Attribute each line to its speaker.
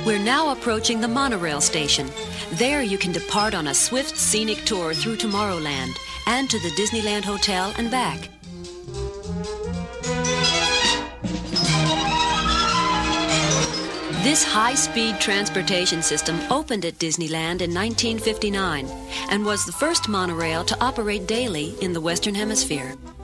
Speaker 1: We're now approaching the monorail station. There you can depart on a swift, scenic tour through Tomorrowland and to the Disneyland Hotel and back. This high-speed transportation system opened at Disneyland in 1959 and was the first monorail to operate daily in the Western Hemisphere.